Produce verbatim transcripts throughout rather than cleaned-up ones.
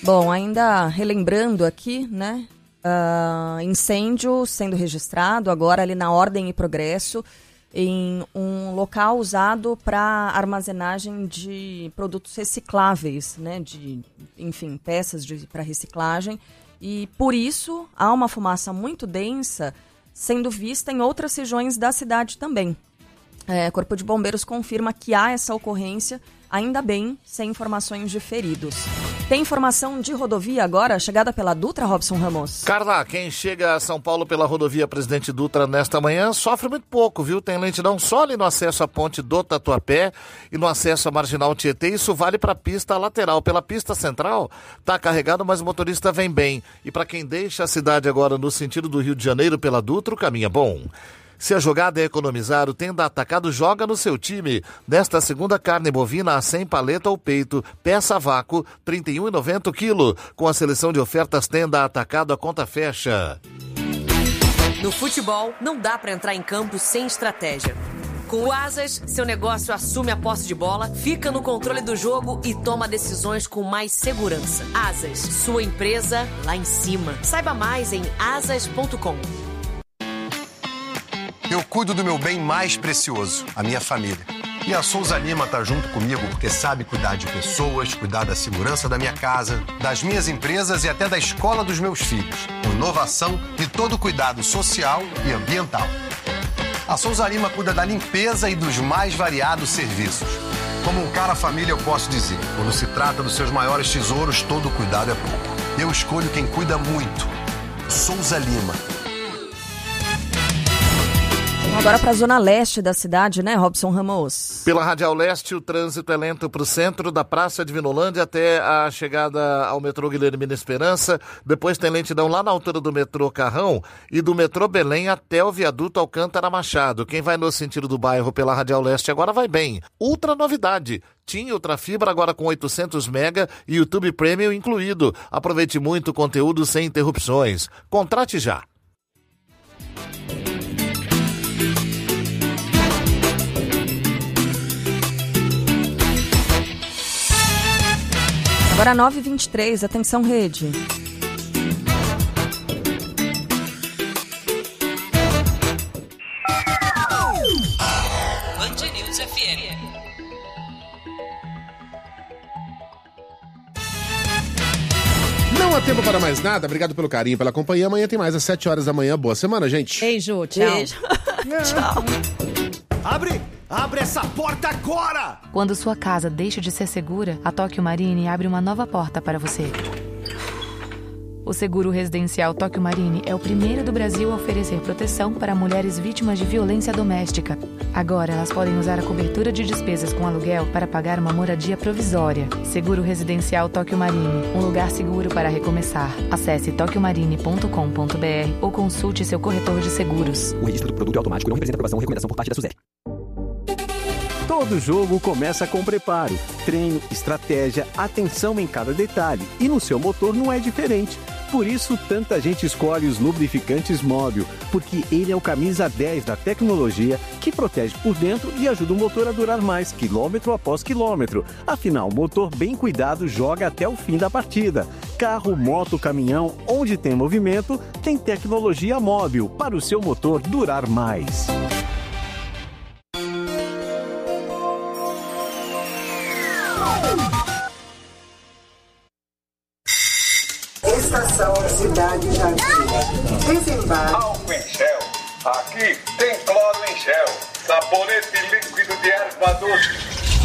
Bom, ainda relembrando aqui, né? Uh, incêndio sendo registrado agora ali na Ordem e Progresso, em um local usado para armazenagem de produtos recicláveis, né? De, enfim, peças para reciclagem. E por isso há uma fumaça muito densa sendo vista em outras regiões da cidade também. É, o Corpo de Bombeiros confirma que há essa ocorrência, ainda bem, sem informações de feridos. Tem informação de rodovia agora, chegada pela Dutra, Robson Ramos? Carla, quem chega a São Paulo pela rodovia Presidente Dutra nesta manhã sofre muito pouco, viu? Tem lentidão só ali no acesso à ponte do Tatuapé e no acesso à Marginal Tietê. Isso vale para a pista lateral. Pela pista central, tá carregado, mas o motorista vem bem. E para quem deixa a cidade agora no sentido do Rio de Janeiro pela Dutra, o caminho é bom. Se a jogada é economizar, o Tenda Atacado joga no seu time. Nesta segunda, carne bovina a cem paleta ou peito, peça a vácuo, trinta e um reais e noventa centavos o quilo. Com a seleção de ofertas Tenda Atacado, a conta fecha. No futebol, não dá para entrar em campo sem estratégia. Com o Asas, seu negócio assume a posse de bola, fica no controle do jogo e toma decisões com mais segurança. Asas, sua empresa lá em cima. Saiba mais em asas ponto com. Eu cuido do meu bem mais precioso, a minha família. E a Souza Lima tá junto comigo porque sabe cuidar de pessoas, cuidar da segurança da minha casa, das minhas empresas e até da escola dos meus filhos. Com inovação e todo cuidado social e ambiental. A Souza Lima cuida da limpeza e dos mais variados serviços. Como um cara família, eu posso dizer, quando se trata dos seus maiores tesouros, todo cuidado é pouco. Eu escolho quem cuida muito. Souza Lima. Agora para a zona leste da cidade, né, Robson Ramos? Pela Radial Leste, o trânsito é lento para o centro da Praça de Vinolândia até a chegada ao metrô Guilhermina Esperança. Depois tem lentidão lá na altura do metrô Carrão e do metrô Belém até o viaduto Alcântara Machado. Quem vai no sentido do bairro pela Radial Leste agora vai bem. Ultra novidade. Tinha Ultrafibra agora com oitocentos mega e YouTube Premium incluído. Aproveite muito o conteúdo sem interrupções. Contrate já. Agora nove e vinte e três, atenção rede. Band News F M. Não há tempo para mais nada, obrigado pelo carinho, pela companhia. Amanhã tem mais às sete horas da manhã. Boa semana, gente. Beijo, tchau. Beijo. Tchau. Abre! Abre essa porta agora! Quando sua casa deixa de ser segura, a Tóquio Marine abre uma nova porta para você. O seguro residencial Tóquio Marine é o primeiro do Brasil a oferecer proteção para mulheres vítimas de violência doméstica. Agora elas podem usar a cobertura de despesas com aluguel para pagar uma moradia provisória. Seguro residencial Tóquio Marine, um lugar seguro para recomeçar. Acesse tóquio marine ponto com ponto b r ou consulte seu corretor de seguros. O registro do produto é automático e não representa aprovação ou recomendação por parte da SUSEP. Todo jogo começa com preparo, treino, estratégia, atenção em cada detalhe. E no seu motor não é diferente. Por isso, tanta gente escolhe os lubrificantes Móbil, porque ele é o camisa dez da tecnologia que protege por dentro e ajuda o motor a durar mais, quilômetro após quilômetro. Afinal, o motor bem cuidado joga até o fim da partida. Carro, moto, caminhão, onde tem movimento, tem tecnologia Móbil para o seu motor durar mais. Estação Cidade Jardim. Desembarque. Álcool em gel. Aqui tem cloro em gel. Sabonete líquido de erva doce.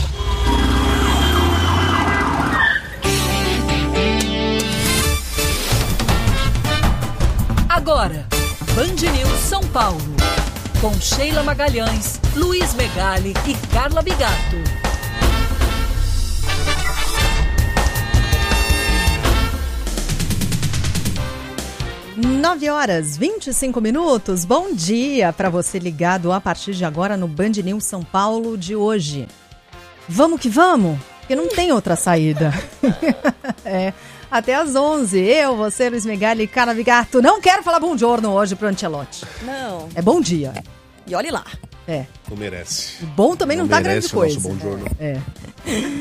Agora, Band News São Paulo. Com Sheila Magalhães, Luiz Megali e Carla Bigato. nove horas e vinte e cinco minutos. Bom dia para você ligado a partir de agora no Band News São Paulo de hoje. Vamos que vamos, porque não tem outra saída. É, até às onze. Eu, você, Luiz Megali e Carla Bigato. Não quero falar bom giorno hoje pro Ancelotti. Não. É bom dia. E olhe lá. É. Não merece. Bom também não, não tá grande coisa. Nosso bom giorno. É. é.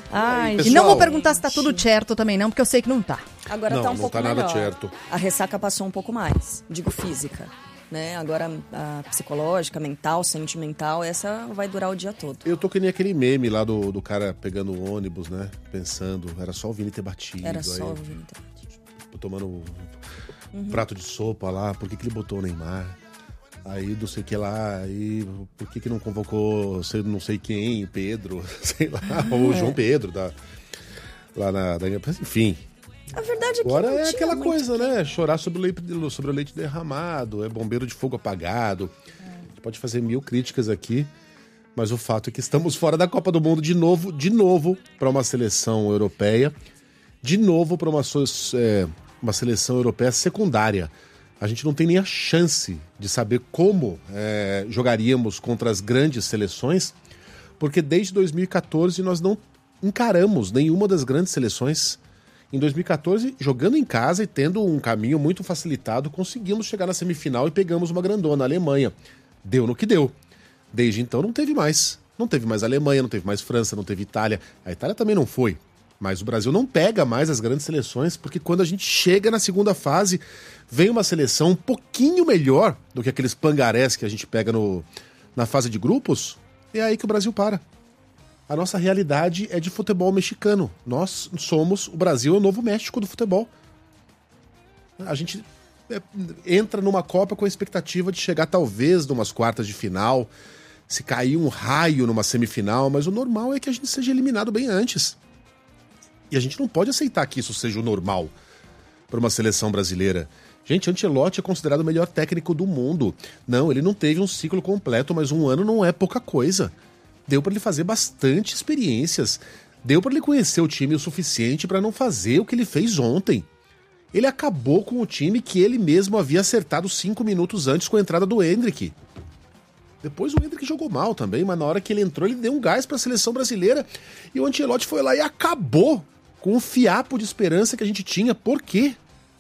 Ai, E não vou perguntar se tá tudo certo também não, porque eu sei que não tá. Agora Não, tá um não pouco tá nada melhor. certo. A ressaca passou um pouco mais, digo física, né? Agora a psicológica, mental, sentimental, essa vai durar o dia todo. Eu tô que nem aquele meme lá do, do cara pegando o ônibus, né? Pensando, era só o Vini ter batido. Era só aí, o Vini ter batido. Tomando um Uhum. prato de sopa lá, por que, que ele botou o Neymar? Aí não sei o que lá, aí por que, que não convocou sei, não sei quem, Pedro, sei lá, ou É. João Pedro, da, lá na. Da, enfim. A verdade é que Agora não é tinha aquela muito coisa, né? Chorar sobre o, leite, sobre o leite derramado, é bombeiro de fogo apagado. A gente pode fazer mil críticas aqui, mas o fato é que estamos fora da Copa do Mundo de novo, de novo, para uma seleção europeia, de novo para uma, é, uma seleção europeia secundária. A gente não tem nem a chance de saber como é, jogaríamos contra as grandes seleções, porque desde dois mil e catorze nós não encaramos nenhuma das grandes seleções. Em dois mil e catorze, jogando em casa e tendo um caminho muito facilitado, conseguimos chegar na semifinal e pegamos uma grandona, a Alemanha. Deu no que deu. Desde então não teve mais. Não teve mais Alemanha, não teve mais França, não teve Itália. A Itália também não foi. Mas o Brasil não pega mais as grandes seleções, porque quando a gente chega na segunda fase, vem uma seleção um pouquinho melhor do que aqueles pangarés que a gente pega no, na fase de grupos, é aí que o Brasil para. A nossa realidade é de futebol mexicano. Nós somos, o Brasil é o novo México do futebol. A gente é, entra numa Copa com a expectativa de chegar talvez numas quartas de final, se cair um raio numa semifinal, mas o normal é que a gente seja eliminado bem antes. E a gente não pode aceitar que isso seja o normal para uma seleção brasileira. Gente, Ancelotti é considerado o melhor técnico do mundo. Não, ele não teve um ciclo completo, mas um ano não é pouca coisa. Deu para ele fazer bastante experiências. Deu para ele conhecer o time o suficiente para não fazer o que ele fez ontem. Ele acabou com o time que ele mesmo havia acertado cinco minutos antes com a entrada do Endrick. Depois o Endrick jogou mal também, mas na hora que ele entrou ele deu um gás para a seleção brasileira. E o Ancelotti foi lá e acabou com o fiapo de esperança que a gente tinha. Por quê?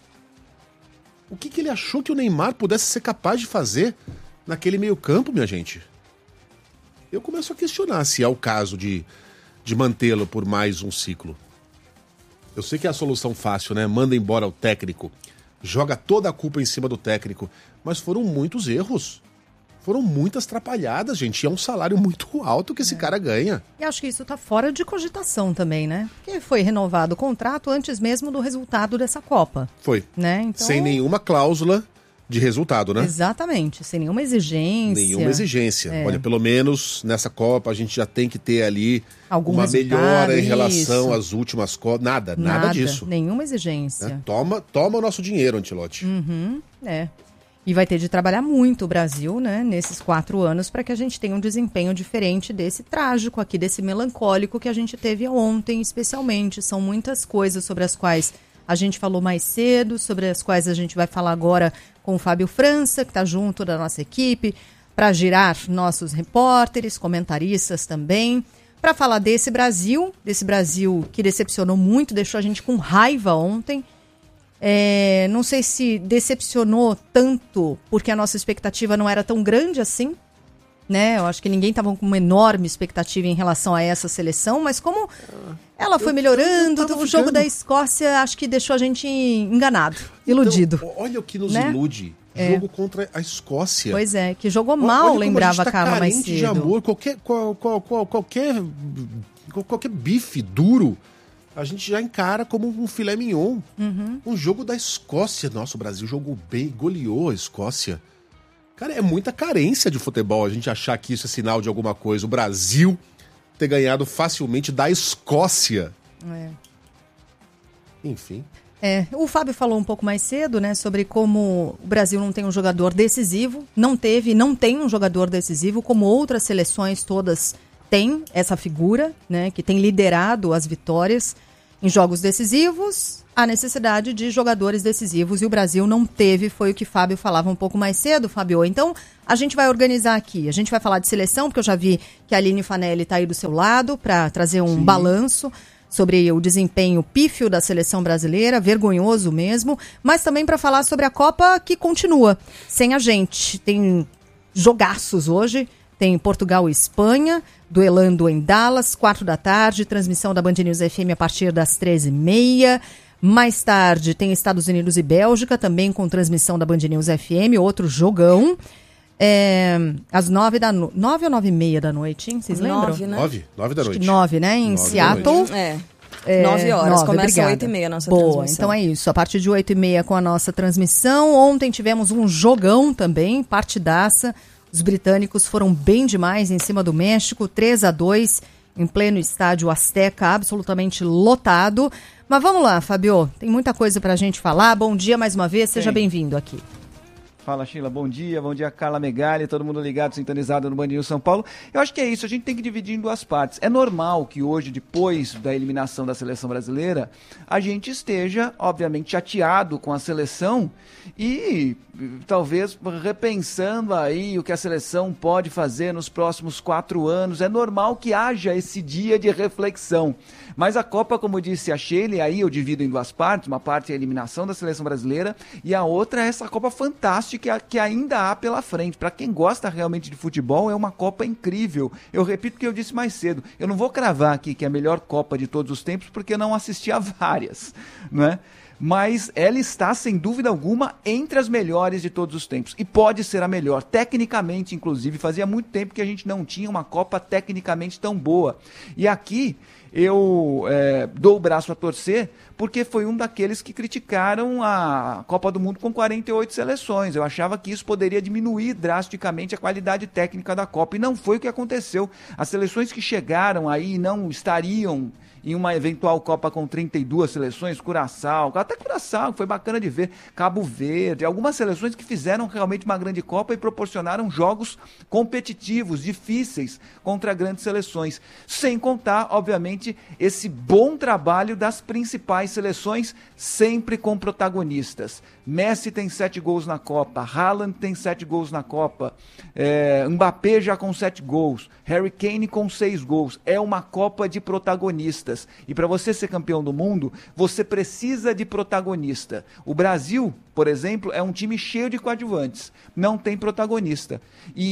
O que, que ele achou que o Neymar pudesse ser capaz de fazer naquele meio campo, minha gente? Eu começo a questionar se é o caso de, de mantê-lo por mais um ciclo. Eu sei que é a solução fácil, né? Manda embora o técnico, joga toda a culpa em cima do técnico, mas foram muitos erros. Foram muitas atrapalhadas, gente. E é um salário muito alto que esse é. cara ganha. E acho que isso tá fora de cogitação também, né? Porque foi renovado o contrato antes mesmo do resultado dessa Copa. Foi. Né? Então... Sem nenhuma cláusula de resultado, né? Exatamente. Sem nenhuma exigência. Nenhuma exigência. É. Olha, pelo menos nessa Copa a gente já tem que ter ali algum uma melhora em isso. relação às últimas Copas. Nada, nada, nada disso. Nenhuma exigência. Né? Toma, toma o nosso dinheiro, Ancelotti. Uhum, é. E vai ter de trabalhar muito o Brasil, né, nesses quatro anos, para que a gente tenha um desempenho diferente desse trágico aqui, desse melancólico que a gente teve ontem, especialmente. São muitas coisas sobre as quais a gente falou mais cedo, sobre as quais a gente vai falar agora com o Fábio França, que está junto da nossa equipe, para girar nossos repórteres, comentaristas também, para falar desse Brasil, desse Brasil que decepcionou muito, deixou a gente com raiva ontem. É, não sei se decepcionou tanto porque a nossa expectativa não era tão grande assim, né? Eu acho que ninguém estava com uma enorme expectativa em relação a essa seleção, mas como ela foi eu, melhorando, eu, eu o jogo ficando... da Escócia acho que deixou a gente enganado, iludido. Então, olha o que nos né? ilude. É. Jogo contra a Escócia. Pois é, que jogou mal, olha lembrava a, a Carla mais cedo. De amor, qualquer, qual, qual, qual, qualquer, qualquer bife duro a gente já encara como um filé mignon. Uhum. Um jogo da Escócia. Nossa, o Brasil jogou bem, goleou a Escócia. Cara, é muita carência de futebol a gente achar que isso é sinal de alguma coisa. O Brasil ter ganhado facilmente da Escócia. É. Enfim. É, o Fábio falou um pouco mais cedo, né, sobre como o Brasil não tem um jogador decisivo. Não teve, não tem um jogador decisivo, como outras seleções todas têm essa figura, né, que tem liderado as vitórias em jogos decisivos, a necessidade de jogadores decisivos, e o Brasil não teve, foi o que o Fábio falava um pouco mais cedo, Fábio. Então, a gente vai organizar aqui, a gente vai falar de seleção, porque eu já vi que a Aline Fanelli está aí do seu lado para trazer um Sim. balanço sobre o desempenho pífio da seleção brasileira, vergonhoso mesmo, mas também para falar sobre a Copa que continua sem a gente. Tem jogaços hoje, tem Portugal e Espanha, duelando em Dallas, quatro da tarde, transmissão da Band News F M a partir das treze e meia. Mais tarde tem Estados Unidos e Bélgica, também com transmissão da Band News F M, outro jogão. É, às nove da no... nove ou nove e meia da noite, hein? Vocês lembram? Nove, né? Nove, nove da noite. Acho que nove, né? Em nove Seattle. É. É, Nove horas, nove, começa obrigada. oito e meia a nossa Boa, transmissão. então é isso. A partir de oito e meia com a nossa transmissão. Ontem tivemos um jogão também, partidaça. Os britânicos foram bem demais em cima do México, três a dois, em pleno estádio Azteca, absolutamente lotado. Mas vamos lá, Fabio, tem muita coisa pra gente falar. Bom dia mais uma vez, seja bem-vindo aqui. Fala, Sheila, bom dia, bom dia, Carla Megali, todo mundo ligado, sintonizado no Band News São Paulo. Eu acho que é isso, a gente tem que dividir em duas partes. É normal que hoje, depois da eliminação da seleção brasileira, a gente esteja, obviamente, chateado com a seleção e talvez repensando aí o que a seleção pode fazer nos próximos quatro anos. É normal que haja esse dia de reflexão. Mas a Copa, como disse a Sheila, e aí eu divido em duas partes, uma parte é a eliminação da seleção brasileira e a outra é essa Copa fantástica que, que ainda há pela frente. Para quem gosta realmente de futebol, é uma Copa incrível. Eu repito o que eu disse mais cedo, eu não vou cravar aqui que é a melhor Copa de todos os tempos, porque eu não assisti a várias, não é? Mas ela está, sem dúvida alguma, entre as melhores de todos os tempos. E pode ser a melhor, tecnicamente, inclusive. Fazia muito tempo que a gente não tinha uma Copa tecnicamente tão boa. E aqui eu é, dou o braço a torcer, porque foi um daqueles que criticaram a Copa do Mundo com quarenta e oito seleções. Eu achava que isso poderia diminuir drasticamente a qualidade técnica da Copa. E não foi o que aconteceu. As seleções que chegaram aí não estariam em uma eventual Copa com trinta e duas seleções, Curaçao, até Curaçao, foi bacana de ver, Cabo Verde, algumas seleções que fizeram realmente uma grande Copa e proporcionaram jogos competitivos, difíceis, contra grandes seleções, sem contar, obviamente, esse bom trabalho das principais seleções, sempre com protagonistas. Messi tem sete gols na Copa, Haaland tem sete gols na Copa, é, Mbappé já com sete gols, Harry Kane com seis gols. É uma Copa de protagonistas. E para você ser campeão do mundo, você precisa de protagonista. O Brasil, por exemplo, é um time cheio de coadjuvantes, não tem protagonista.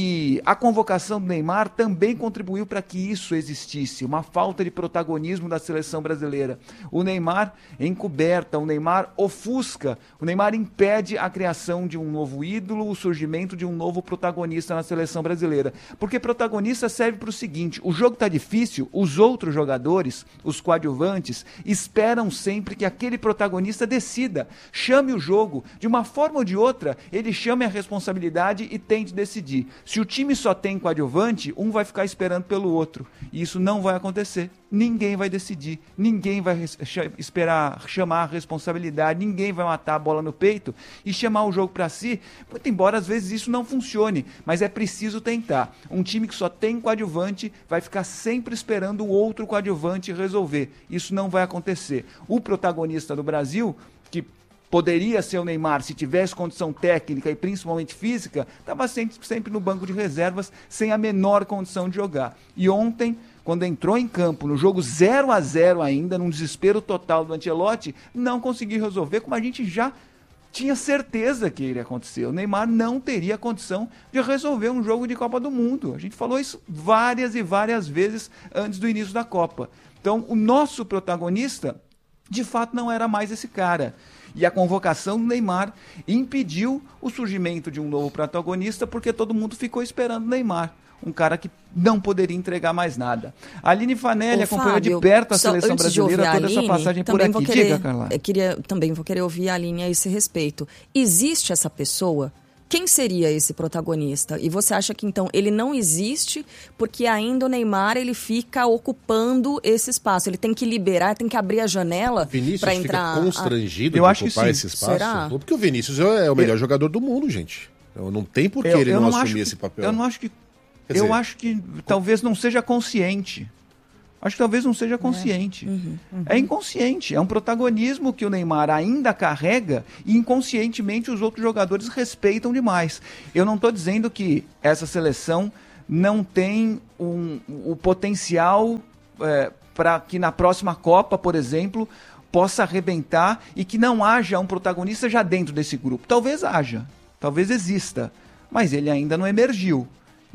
E a convocação do Neymar também contribuiu para que isso existisse, uma falta de protagonismo da seleção brasileira. O Neymar encoberta, o Neymar ofusca, o Neymar impede a criação de um novo ídolo, o surgimento de um novo protagonista na seleção brasileira. Porque protagonista serve para o seguinte, o jogo está difícil, os outros jogadores, os coadjuvantes, esperam sempre que aquele protagonista decida, chame o jogo, de uma forma ou de outra, ele chame a responsabilidade e tente decidir. Se o time só tem coadjuvante, um vai ficar esperando pelo outro, e isso não vai acontecer. Ninguém vai decidir, ninguém vai esperar chamar a responsabilidade, ninguém vai matar a bola no peito e chamar o jogo para si, muito embora às vezes isso não funcione, mas é preciso tentar. Um time que só tem coadjuvante vai ficar sempre esperando o outro coadjuvante resolver. Isso não vai acontecer. O protagonista do Brasil, que poderia ser o Neymar se tivesse condição técnica e principalmente física, estava sempre, sempre no banco de reservas sem a menor condição de jogar. E ontem, quando entrou em campo, no jogo zero a zero ainda, num desespero total do Ancelotti, não conseguiu resolver, como a gente já tinha certeza que iria acontecer. O Neymar não teria condição de resolver um jogo de Copa do Mundo. A gente falou isso várias e várias vezes antes do início da Copa. Então, o nosso protagonista, de fato, não era mais esse cara. E a convocação do Neymar impediu o surgimento de um novo protagonista, porque todo mundo ficou esperando o Neymar. Um cara que não poderia entregar mais nada. A Aline Fanelli acompanhou de perto a seleção brasileira, toda Aline, essa passagem por aqui. Querer, Diga, Carla. Eu queria, também vou querer ouvir a Aline a esse respeito. Existe essa pessoa? Quem seria esse protagonista? E você acha que, então, ele não existe porque ainda o Neymar ele fica ocupando esse espaço? Ele tem que liberar, tem que abrir a janela para entrar... Fica constrangido a... de Eu acho ocupar que esse espaço? Será? Porque o Vinícius é o melhor eu... jogador do mundo, gente. Então, não tem por que eu, ele eu não, não assumir que, esse papel. Eu não acho que... Quer eu dizer, acho que talvez não seja consciente. Acho que talvez não seja consciente. É. Uhum, uhum. É inconsciente. É um protagonismo que o Neymar ainda carrega e inconscientemente os outros jogadores respeitam demais. Eu não estou dizendo que essa seleção não tem um, o potencial é, para que na próxima Copa, por exemplo, possa arrebentar e que não haja um protagonista já dentro desse grupo. Talvez haja, talvez exista, mas ele ainda não emergiu.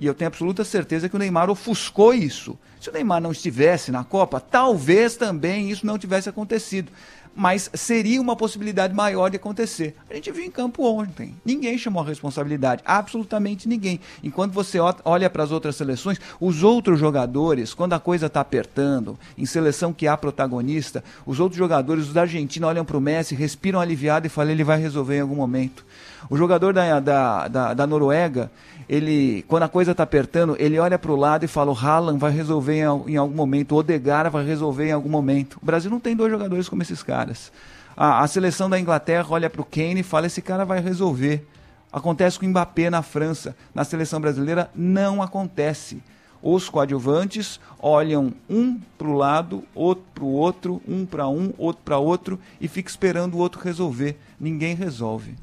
E eu tenho absoluta certeza que o Neymar ofuscou isso. Se o Neymar não estivesse na Copa, talvez também isso não tivesse acontecido. Mas seria uma possibilidade maior de acontecer. A gente viu em campo ontem. Ninguém chamou a responsabilidade. Absolutamente ninguém. Enquanto você olha para as outras seleções, os outros jogadores, quando a coisa está apertando, em seleção que há protagonista, os outros jogadores, os da Argentina, olham para o Messi, respiram aliviado e falam, ele vai resolver em algum momento. O jogador da, da, da, da Noruega, ele, quando a coisa está apertando, ele olha para o lado e fala, o Haaland vai resolver em, em algum momento, o Odegaard vai resolver em algum momento. O Brasil não tem dois jogadores como esses caras. A, a seleção da Inglaterra olha para o Kane e fala, esse cara vai resolver. Acontece com o Mbappé na França. Na seleção brasileira não acontece. Os coadjuvantes olham um para o lado, outro para o outro, um para um, outro para outro, e fica esperando o outro resolver. Ninguém resolve.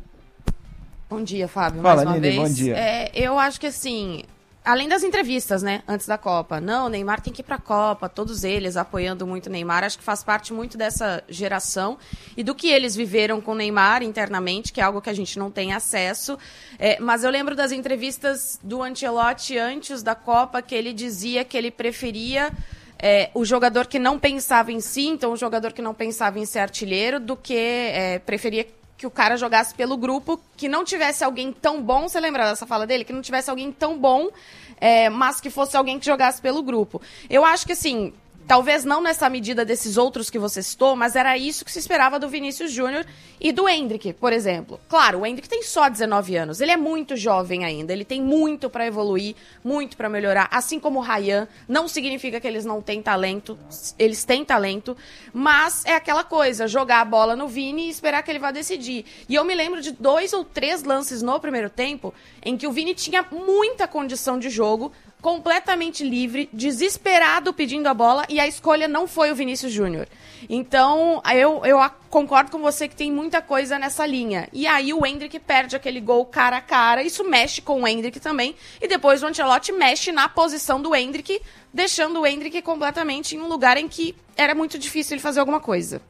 Bom dia, Fábio, Fala, mais uma Nini, vez. Bom dia. É, eu acho que assim, além das entrevistas, né, antes da Copa, não, o Neymar tem que ir pra Copa, todos eles apoiando muito o Neymar, acho que faz parte muito dessa geração e do que eles viveram com o Neymar internamente, que é algo que a gente não tem acesso, é, mas eu lembro das entrevistas do Ancelotti antes da Copa, que ele dizia que ele preferia é, o jogador que não pensava em si, então o jogador que não pensava em ser artilheiro, do que é, preferia que o cara jogasse pelo grupo, que não tivesse alguém tão bom, você lembra dessa fala dele? Que não tivesse alguém tão bom, é, mas que fosse alguém que jogasse pelo grupo. Eu acho que, assim, talvez não nessa medida desses outros que você citou, mas era isso que se esperava do Vinícius Júnior e do Endrick, por exemplo. Claro, o Endrick tem só dezenove anos, ele é muito jovem ainda, ele tem muito para evoluir, muito para melhorar, assim como o Ryan. Não significa que eles não têm talento, eles têm talento, mas é aquela coisa, jogar a bola no Vini e esperar que ele vá decidir. E eu me lembro de dois ou três lances no primeiro tempo em que o Vini tinha muita condição de jogo, completamente livre, desesperado pedindo a bola, e a escolha não foi o Vinícius Júnior. Então, eu, eu concordo com você que tem muita coisa nessa linha. E aí o Endrick perde aquele gol cara a cara, isso mexe com o Endrick também, e depois o Ancelotti mexe na posição do Endrick, deixando o Endrick completamente em um lugar em que era muito difícil ele fazer alguma coisa.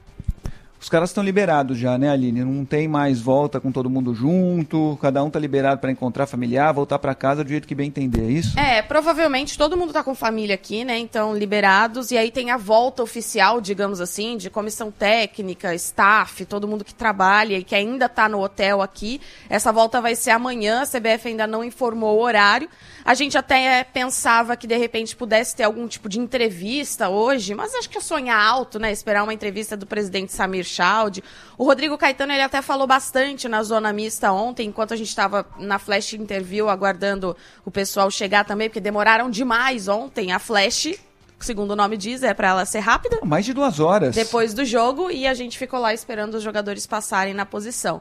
Os caras estão liberados já, né, Aline? Não tem mais volta com todo mundo junto, cada um tá liberado para encontrar familiar, voltar para casa do jeito que bem entender, é isso? É, provavelmente todo mundo tá com família aqui, né, então liberados, e aí tem a volta oficial, digamos assim, de comissão técnica, staff, todo mundo que trabalha e que ainda tá no hotel aqui. Essa volta vai ser amanhã, a C B F ainda não informou o horário. A gente até pensava que de repente pudesse ter algum tipo de entrevista hoje, mas acho que é sonhar alto, né, esperar uma entrevista do presidente Samir Chaldi. O Rodrigo Caetano, ele até falou bastante na zona mista ontem, enquanto a gente estava na Flash Interview, aguardando o pessoal chegar também, porque demoraram demais ontem. A Flash, segundo o nome diz, é para ela ser rápida. Mais de duas horas. Depois do jogo, e a gente ficou lá esperando os jogadores passarem na posição.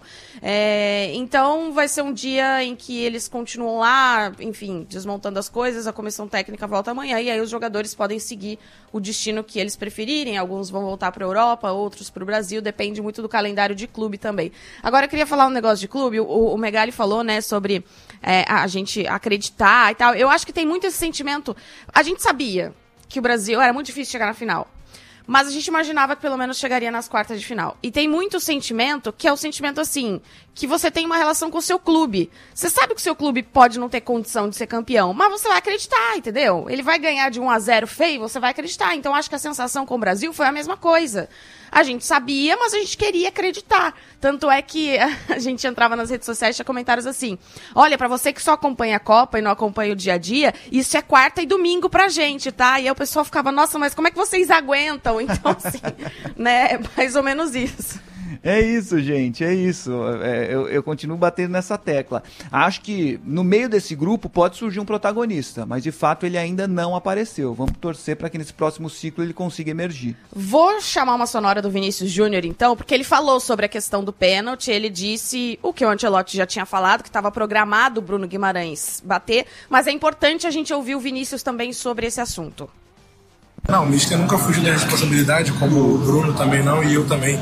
É, então, vai ser um dia em que eles continuam lá, enfim, desmontando as coisas, a comissão técnica volta amanhã, e aí os jogadores podem seguir o destino que eles preferirem. Alguns vão voltar para a Europa, outros para o Brasil, depende muito do calendário de clube também. Agora, eu queria falar um negócio de clube, o, o Megali falou, né, sobre é, a gente acreditar e tal. Eu acho que tem muito esse sentimento, a gente sabia que o Brasil era muito difícil chegar na final, mas a gente imaginava que pelo menos chegaria nas quartas de final. E tem muito sentimento, que é o sentimento assim, que você tem uma relação com o seu clube. Você sabe que o seu clube pode não ter condição de ser campeão, mas você vai acreditar, entendeu? Ele vai ganhar de um a zero feio, você vai acreditar. Então acho que a sensação com o Brasil foi a mesma coisa. A gente sabia, mas a gente queria acreditar. Tanto é que a gente entrava nas redes sociais e tinha comentários assim, olha, pra você que só acompanha a Copa e não acompanha o dia a dia, isso é quarta e domingo pra gente, tá? E aí o pessoal ficava, nossa, mas como é que vocês aguentam? Então, assim, né, é mais ou menos isso. É isso, gente, é isso. É, eu, eu continuo batendo nessa tecla. Acho que no meio desse grupo pode surgir um protagonista, mas de fato ele ainda não apareceu. Vamos torcer para que nesse próximo ciclo ele consiga emergir. Vou chamar uma sonora do Vinícius Júnior, então, porque ele falou sobre a questão do pênalti. Ele disse o que o Ancelotti já tinha falado, que estava programado o Bruno Guimarães bater, mas é importante a gente ouvir o Vinícius também sobre esse assunto. Não, o Mister nunca fugiu da responsabilidade, como o Bruno também não, e eu também.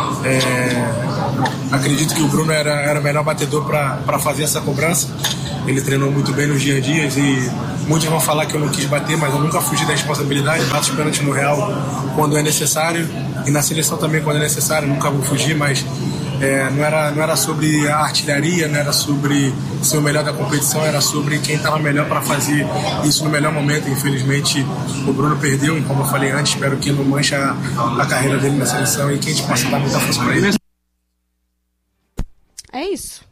É, acredito que o Bruno era, era o melhor batedor para fazer essa cobrança. Ele treinou muito bem nos dias a dias e muitos vão falar que eu não quis bater, mas eu nunca fugi da responsabilidade. Bato os pênaltis no Real quando é necessário e na seleção também quando é necessário, nunca vou fugir, mas É, não, era, não era sobre a artilharia, não era sobre ser o melhor da competição, era sobre quem estava melhor para fazer isso no melhor momento. Infelizmente, o Bruno perdeu, e como eu falei antes, espero que não manche a, a carreira dele na seleção e que a gente possa dar muita força para ele. É isso.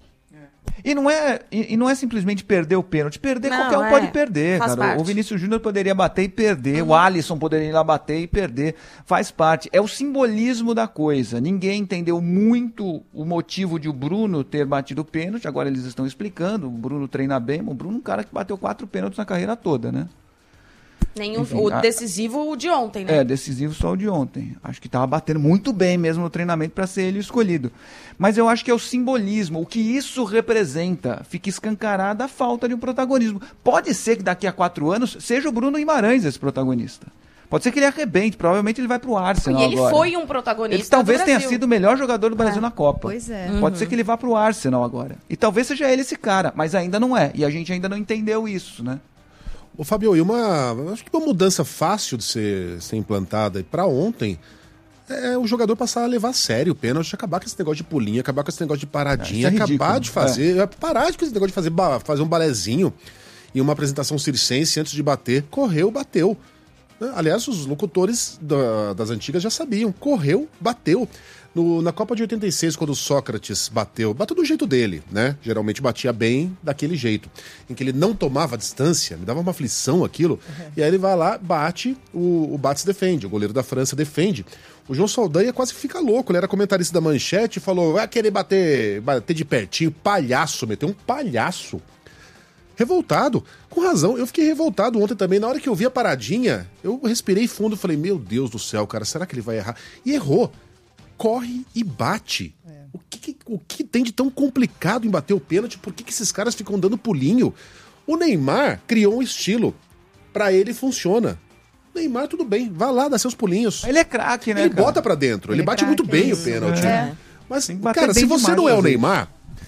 E não é, e, e não é simplesmente perder o pênalti. Perder, não, qualquer um é, pode perder, cara. Parte. O Vinícius Júnior poderia bater e perder, uhum. O Alisson poderia ir lá bater e perder. Faz parte. É o simbolismo da coisa. Ninguém entendeu muito o motivo de o Bruno ter batido o pênalti. Agora eles estão explicando. O Bruno treina bem. O Bruno é um cara que bateu quatro pênaltis na carreira toda, né? Nenhum, Enfim, o a... decisivo o de ontem, né? É, decisivo só o de ontem. Acho que estava batendo muito bem mesmo no treinamento para ser ele o escolhido. Mas eu acho que é o simbolismo, o que isso representa. Fica escancarada a falta de um protagonismo. Pode ser que daqui a quatro anos seja o Bruno Guimarães esse protagonista. Pode ser que ele arrebente, provavelmente ele vai pro Arsenal agora. E ele agora. foi um protagonista Ele talvez do tenha Brasil. sido o melhor jogador do Brasil é. na Copa. Pois é. Pode uhum. ser que ele vá pro Arsenal agora. E talvez seja ele esse cara, mas ainda não é. E a gente ainda não entendeu isso, né? Ô Fabio, e uma, acho que uma mudança fácil de ser, ser implantada para ontem é o jogador passar a levar a sério o pênalti, acabar com esse negócio de pulinha, acabar com esse negócio de paradinha, é, é acabar de fazer, é. parar com esse negócio de fazer, fazer um balezinho e uma apresentação circense antes de bater. Correu, bateu. Aliás, os locutores da, das antigas já sabiam. Correu, bateu. No, na Copa de oitenta e seis, quando o Sócrates bateu, bateu do jeito dele, né? Geralmente batia bem daquele jeito, em que ele não tomava distância, me dava uma aflição aquilo, uhum. E aí ele vai lá, bate, o, o Bates defende, o goleiro da França defende. O João Saldanha quase fica louco, ele era comentarista da Manchete e falou, vai querer bater, bater de pertinho, palhaço, meteu um palhaço. Revoltado, com razão, eu fiquei revoltado ontem também, na hora que eu vi a paradinha, eu respirei fundo e falei, meu Deus do céu, cara, será que ele vai errar? E errou. Corre e bate. É. O, que, o que tem de tão complicado em bater o pênalti? Por que, que esses caras ficam dando pulinho? O Neymar criou um estilo. Pra ele funciona. Neymar, tudo bem. Vai lá, dá seus pulinhos. Ele é craque, né, Ele cara? bota pra dentro. Ele, ele bate craque, muito bem é o pênalti. É. Mas, cara, se você não é o Neymar,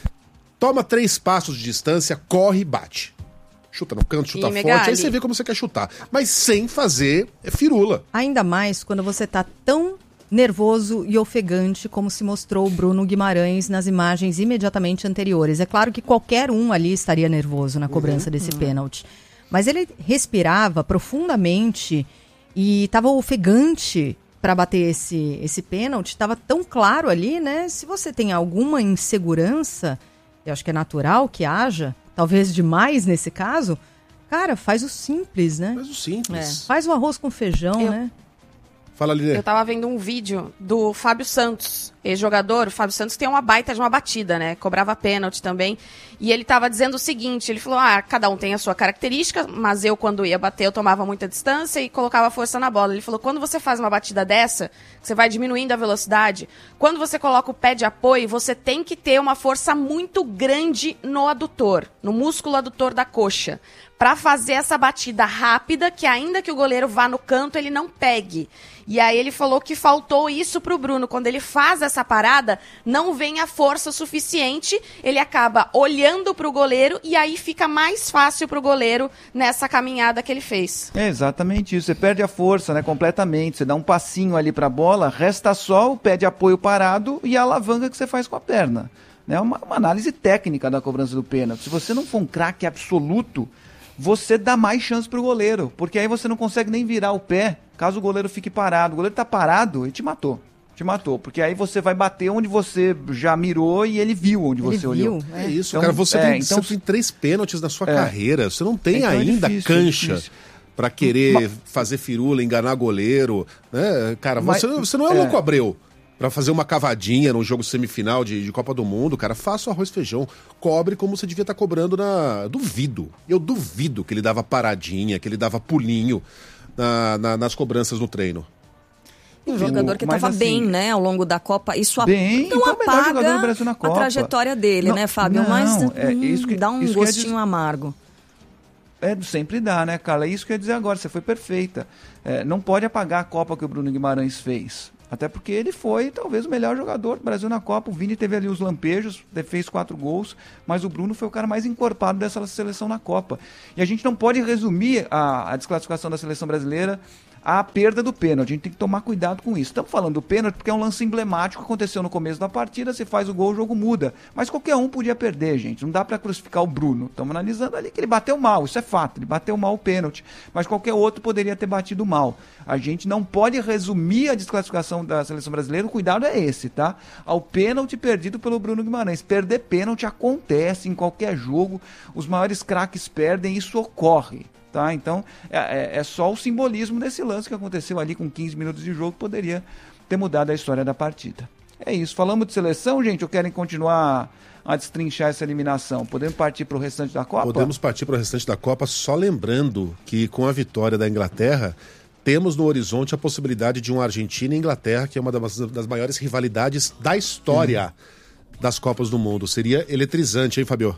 toma três passos de distância, corre e bate. Chuta no canto, chuta e forte, Megali. Aí você vê como você quer chutar. Mas sem fazer firula. Ainda mais quando você tá tão nervoso e ofegante, como se mostrou o Bruno Guimarães nas imagens imediatamente anteriores. É claro que qualquer um ali estaria nervoso na cobrança uhum, desse uhum. pênalti. Mas ele respirava profundamente e estava ofegante para bater esse, esse pênalti. Estava tão claro ali, né? Se você tem alguma insegurança, eu acho que é natural que haja, talvez demais nesse caso, cara, faz o simples, né? Faz o simples. É, faz o arroz com feijão, eu... né? Fala, Lili. Eu tava vendo um vídeo do Fábio Santos, ex-jogador. O Fábio Santos tem uma baita de uma batida, né? Cobrava pênalti também. E ele tava dizendo o seguinte, ele falou, ah, cada um tem a sua característica, mas eu, quando ia bater, eu tomava muita distância e colocava força na bola. Ele falou, quando você faz uma batida dessa, você vai diminuindo a velocidade, quando você coloca o pé de apoio, você tem que ter uma força muito grande no adutor, no músculo adutor da coxa, para fazer essa batida rápida, que ainda que o goleiro vá no canto, ele não pegue. E aí ele falou que faltou isso pro Bruno. Quando ele faz essa parada, não vem a força suficiente, ele acaba olhando pro goleiro e aí fica mais fácil pro goleiro nessa caminhada que ele fez. É exatamente isso. Você perde a força, né, completamente. Você dá um passinho ali pra bola, resta só o pé de apoio parado e a alavanca que você faz com a perna. É uma, uma análise técnica da cobrança do pênalti. Se você não for um craque absoluto, você dá mais chance pro goleiro, porque aí você não consegue nem virar o pé, caso o goleiro fique parado. O goleiro tá parado, ele te matou. Te matou, porque aí você vai bater onde você já mirou e ele viu onde ele você viu, olhou. É isso, então, cara, você, é, tem, então, você tem três pênaltis na sua é, carreira, você não tem então ainda é difícil, cancha é pra querer mas, fazer firula, enganar goleiro, né? Cara, mas, você, você não é, é louco Abreu pra fazer uma cavadinha num jogo semifinal de, de Copa do Mundo, cara, faça o arroz e feijão, cobre como você devia estar cobrando na... Duvido, eu duvido que ele dava paradinha, que ele dava pulinho na, na, nas cobranças no treino. Um jogador que estava assim, bem, né, ao longo da Copa. Isso bem, não então apaga na Copa. a trajetória dele, não, né, Fábio? Não, Mas é, isso que, dá um isso gostinho dizer, amargo. É, sempre dá, né, Carla? É isso que eu ia dizer agora, você foi perfeita. É, não pode apagar a Copa que o Bruno Guimarães fez. Até porque ele foi, talvez, o melhor jogador do Brasil na Copa. O Vini teve ali os lampejos, fez quatro gols, mas o Bruno foi o cara mais encorpado dessa seleção na Copa. E a gente não pode resumir a, a desclassificação da seleção brasileira a perda do pênalti. A gente tem que tomar cuidado com isso. Estamos falando do pênalti porque é um lance emblemático que aconteceu no começo da partida, você faz o gol, o jogo muda. Mas qualquer um podia perder, gente. Não dá para crucificar o Bruno. Estamos analisando ali que ele bateu mal, isso é fato. Ele bateu mal o pênalti. Mas qualquer outro poderia ter batido mal. A gente não pode resumir a desclassificação da seleção brasileira, o cuidado é esse, tá? Ao pênalti perdido pelo Bruno Guimarães. Perder pênalti acontece em qualquer jogo, os maiores craques perdem, isso ocorre. Tá? Então, é, é só o simbolismo desse lance que aconteceu ali com quinze minutos de jogo, que poderia ter mudado a história da partida. É isso. Falamos de seleção, gente, ou querem continuar a destrinchar essa eliminação? Podemos partir para o restante da Copa? Podemos partir para o restante da Copa, só lembrando que com a vitória da Inglaterra, temos no horizonte a possibilidade de um Argentina e Inglaterra, que é uma das, das maiores rivalidades da história uhum. das Copas do Mundo. Seria eletrizante, hein, Fabio?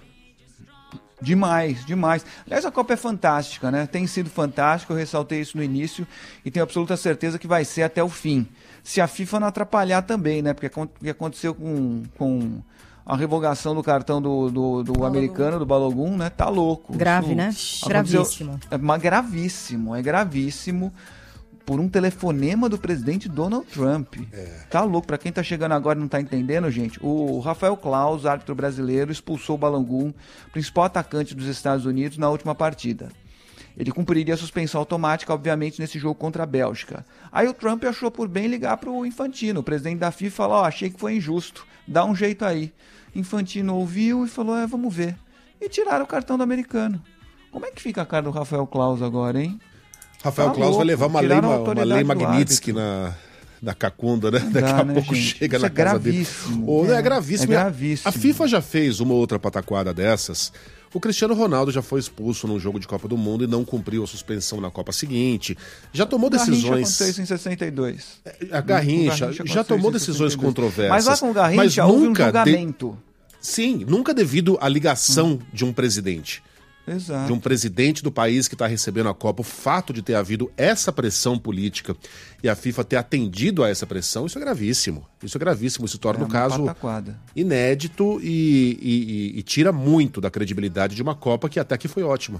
Demais, demais. Aliás, a Copa é fantástica, né? Tem sido fantástica, eu ressaltei isso no início e tenho absoluta certeza que vai ser até o fim. Se a FIFA não atrapalhar também, né? Porque o que aconteceu com, com a revogação do cartão do, do, do americano, do Balogun, né? Tá louco. Grave, isso, né? Gravíssimo. É uma, gravíssimo, é gravíssimo. Por um telefonema do presidente Donald Trump. É. Tá louco, pra quem tá chegando agora e não tá entendendo, gente, o Rafael Claus, árbitro brasileiro, expulsou o Balogun, principal atacante dos Estados Unidos, na última partida. Ele cumpriria a suspensão automática, obviamente, nesse jogo contra a Bélgica. Aí o Trump achou por bem ligar pro Infantino, o presidente da FIFA, e falou, ó, oh, achei que foi injusto, dá um jeito aí. Infantino ouviu e falou, é, vamos ver. E tiraram o cartão do americano. Como é que fica a cara do Rafael Claus agora, hein? Rafael tá Claus louco, vai levar uma lei, uma, uma lei Magnitsky na, na Cacunda, né? Daqui Dá, a né, pouco gente? chega Isso na é casa gravíssimo. dele. Ou, é, é gravíssimo. É gravíssimo. A FIFA já fez uma outra pataquada dessas. O Cristiano Ronaldo já foi expulso num jogo de Copa do Mundo e não cumpriu a suspensão na Copa seguinte. Já tomou decisões... O Garrincha aconteceu isso em sessenta e dois. A Garrincha, Garrincha já tomou decisões controversas. Mas lá com o Garrincha mas houve nunca um julgamento. De... Sim, nunca devido à ligação hum. de um presidente. Exato. De um presidente do país que está recebendo a Copa, o fato de ter havido essa pressão política e a FIFA ter atendido a essa pressão, isso é gravíssimo. Isso é gravíssimo, isso torna é o caso pataquada. inédito e, e, e, e tira muito da credibilidade de uma Copa que até aqui foi ótima.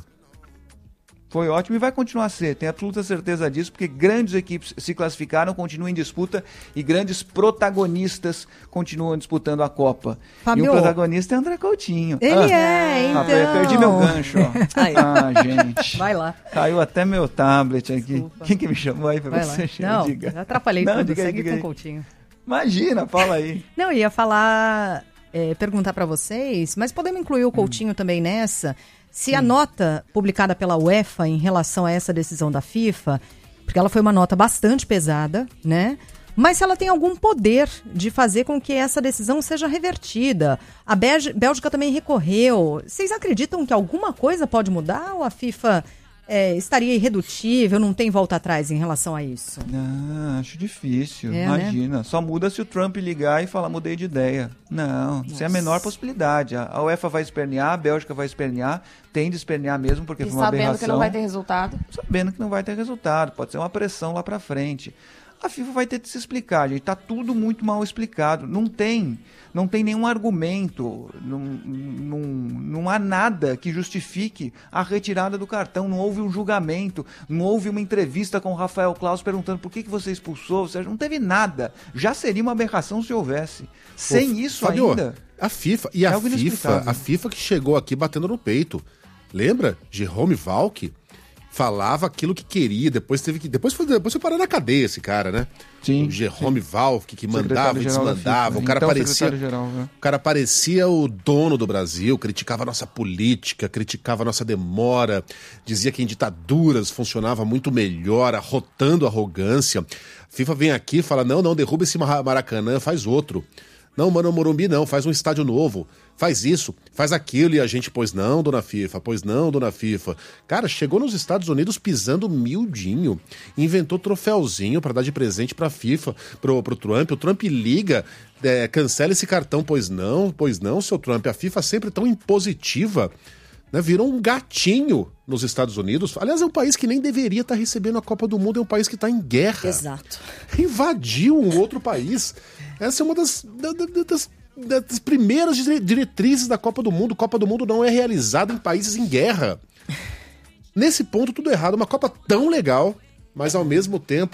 Foi ótimo e vai continuar a ser, tenho absoluta certeza disso, porque grandes equipes se classificaram, continuam em disputa e grandes protagonistas continuam disputando a Copa. Fabio, e o protagonista é André Coutinho. Ele ah, é, então. Ah, perdi meu gancho, ó. Ah, gente. Vai lá. Caiu até meu tablet aqui. Desculpa. Quem que me chamou aí pra vai você? Não, diga. atrapalhei Não, tudo, diga aí, segue diga com aí. o Coutinho. Imagina, fala aí. Não, eu ia falar, é, perguntar pra vocês, mas podemos incluir o Coutinho hum. também nessa... Se a nota publicada pela UEFA em relação a essa decisão da FIFA, porque ela foi uma nota bastante pesada, né? Mas se ela tem algum poder de fazer com que essa decisão seja revertida. A Bélgica também recorreu. Vocês acreditam que alguma coisa pode mudar ou a FIFA é, estaria irredutível, não tem volta atrás em relação a isso? Ah, acho difícil, é, imagina. Né? Só muda se o Trump ligar e falar, mudei de ideia. Não, isso é a menor possibilidade. A UEFA vai espernear, a Bélgica vai espernear, tem de espernear mesmo, porque e foi uma aberração. Sabendo que não vai ter resultado. Sabendo que não vai ter resultado, pode ser uma pressão lá pra frente. A FIFA vai ter de se explicar, gente. Tá tudo muito mal explicado. Não tem, não tem nenhum argumento, não, não, não há nada que justifique a retirada do cartão. Não houve um julgamento, não houve uma entrevista com o Rafael Claus perguntando por que, que você expulsou. Você não teve nada. Já seria uma aberração se houvesse. Sem Ô, isso Fabio, ainda. A FIFA e é a FIFA, a FIFA que chegou aqui batendo no peito. Lembra? Jerome Valk falava aquilo que queria, depois teve que. Depois foi, depois foi parar na cadeia esse cara, né? Sim. O Jerome Valk, que mandava e desmandava. O cara então, parecia. Geral, né? O cara parecia o dono do Brasil, criticava a nossa política, criticava a nossa demora, dizia que em ditaduras funcionava muito melhor, arrotando arrogância. A FIFA vem aqui e fala: não, não, derruba esse Maracanã, faz outro. Não, mano, Morumbi não, faz um estádio novo. Faz isso, faz aquilo. E a gente, pois não, dona FIFA, pois não, dona FIFA. Cara, chegou nos Estados Unidos pisando miudinho. Inventou troféuzinho pra dar de presente pra FIFA, pro, pro Trump. O Trump liga, é, cancela esse cartão. Pois não, pois não, seu Trump. A FIFA sempre tão impositiva, né? Virou um gatinho nos Estados Unidos. Aliás, é um país que nem deveria estar recebendo a Copa do Mundo. É um país que está em guerra. Exato. Invadiu um outro país. Essa é uma das... das das primeiras diretrizes da Copa do Mundo. Copa do Mundo não é realizada em países em guerra. Nesse ponto, tudo errado. Uma Copa tão legal, mas ao mesmo tempo